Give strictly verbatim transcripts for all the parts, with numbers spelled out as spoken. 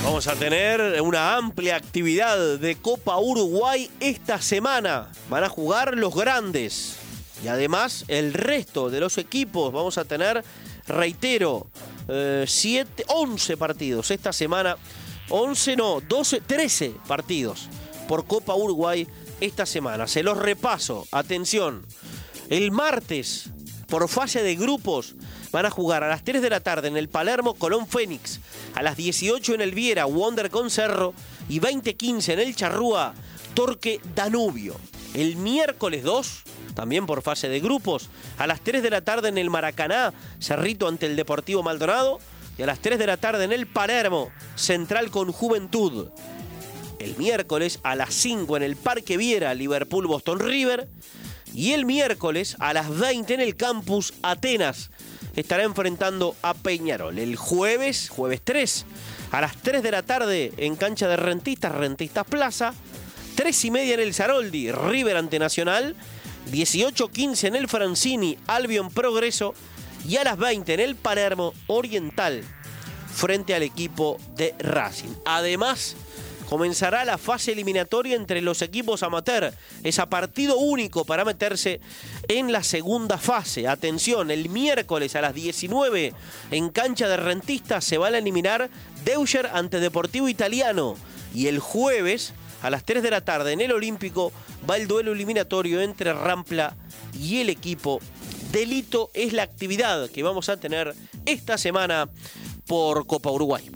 Vamos a tener una amplia actividad de Copa Uruguay esta semana. Van a jugar los grandes. Y además el resto de los equipos. Vamos a tener, reitero, eh, siete, once partidos esta semana. once no, doce, trece partidos por Copa Uruguay esta semana. Se los repaso. Atención. El martes, por fase de grupos, van a jugar a las tres de la tarde en el Palermo, Colón Fénix. A las dieciocho en el Viera, Wonder con Cerro. Y veinte quince en el Charrúa, Torque Danubio. El miércoles dos, también por fase de grupos, a las tres de la tarde en el Maracaná, Cerrito ante el Deportivo Maldonado. Y a las tres de la tarde en el Palermo, Central con Juventud. El miércoles a las cinco en el Parque Viera, Liverpool Boston River. Y el miércoles a las veinte en el Campus Atenas, estará enfrentando a Peñarol. El jueves, jueves tres, a las tres de la tarde en cancha de Rentistas, Rentistas Plaza. tres y media en el Saroldi, River ante Nacional. dieciocho quince en el Francini, Albion Progreso. Y a las veinte en el Palermo, Oriental, frente al equipo de Racing. Además, comenzará la fase eliminatoria entre los equipos amateur. Es a partido único para meterse en la segunda fase. Atención, el miércoles a las diecinueve en cancha de Rentistas se van a eliminar Deucher ante Deportivo Italiano. Y el jueves a las tres de la tarde en el Olímpico va el duelo eliminatorio entre Rampla y el equipo Delito. Es la actividad que vamos a tener esta semana por Copa Uruguay.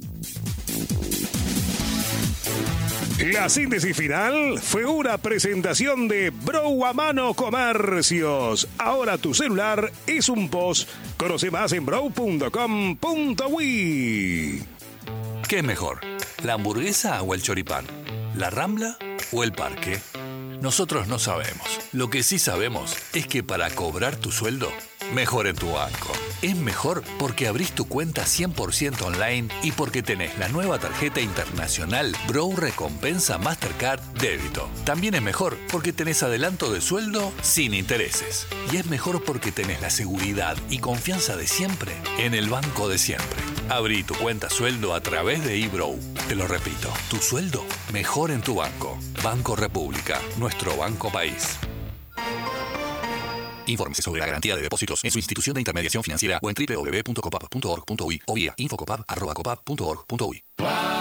La síntesis final fue una presentación de Bro a Mano Comercios. Ahora tu celular es un post. Conoce más en bro punto com punto uy. ¿Qué es mejor? ¿La hamburguesa o el choripán? ¿La Rambla o el parque? Nosotros no sabemos. Lo que sí sabemos es que para cobrar tu sueldo, mejor en tu banco. Es mejor porque abrís tu cuenta cien por ciento online y porque tenés la nueva tarjeta internacional Bro Recompensa Mastercard Débito. También es mejor porque tenés adelanto de sueldo sin intereses. Y es mejor porque tenés la seguridad y confianza de siempre en el banco de siempre. Abrí tu cuenta sueldo a través de eBro. Te lo repito, tu sueldo mejor en tu banco. Banco República, nuestro banco país. Infórmese sobre la garantía de depósitos en su institución de intermediación financiera o en doble u doble u doble u punto copap punto org punto uy o vía infocopap arroba copap punto org punto uy.